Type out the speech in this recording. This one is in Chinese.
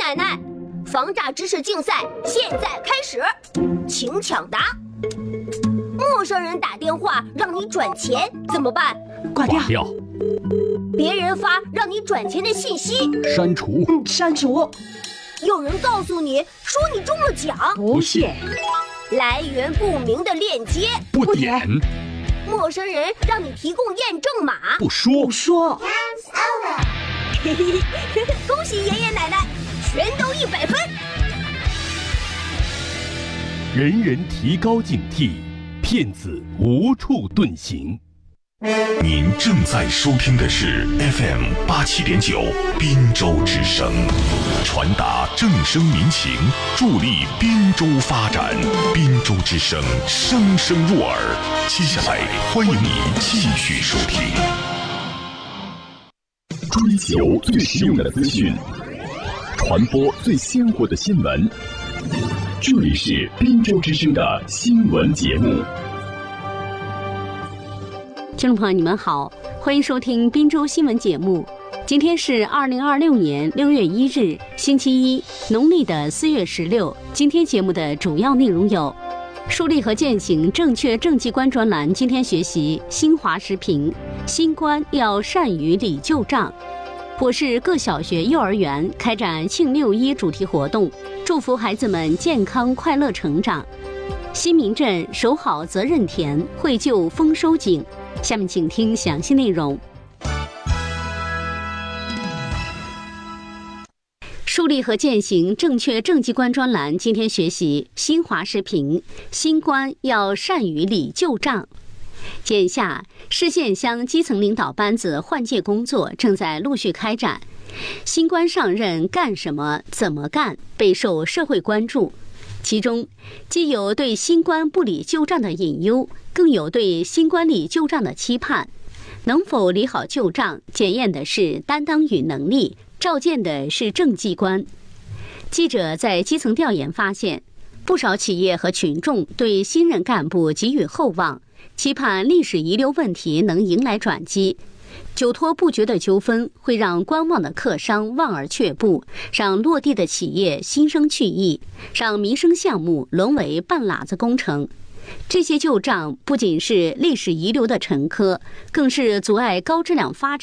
奶奶，防诈知识竞赛现在开始，请抢答。陌生人打电话让你转钱怎么办？ 挂掉。 别人发让你转钱的信息， 删除。 删除。 有人告诉你说你中了奖， 不信。 来源不明的链接， 不点。 陌生人让你提供验证码， 不说。 嘿嘿嘿，恭喜爷爷奶奶，全都100分。 人人提高警惕，骗子无处遁形。 您正在收听的是 FM 87.9滨州之声，传达正声民情，助力滨州发展。滨州之声，声声入耳。接下来，欢迎你继续收听。 追求最实用的资讯，传播最鲜活的新闻。这里是滨州之声的新闻节目。 听众朋友，你们好，欢迎收听滨州新闻节目。今天是2026年6月1日，星期一，农历的4月16。今天节目的主要内容有：树立和践行正确政绩观专栏，今天学习新华时评，新冠要善于理旧账。我市各小学、幼儿园开展庆6·1主题活动，祝福孩子们健康快乐成长。新民镇守好责任田，惠救丰收景。下面请听详细内容。树立和践行正确政绩观专栏，今天学习新华时评，新官要善于理旧账。眼下，市县乡基层领导班子换届工作正在陆续开展，新官上任干什么、怎么干，备受社会关注。其中，既有对新官不理旧账的隐忧，更有对新官理旧账的期盼。能否理好旧账，检验的是担当与能力，照见的是政绩观。记者在基层调研发现，不少企业和群众对新任干部寄予厚望，期盼历史遗留问题能迎来转机。久拖不决的纠纷会让观望的客商望而却步，让落地的企业心生去意，让民生项目沦为半拉子工程。这些旧账不仅是历史遗留的陈疴，更是阻碍高质量发展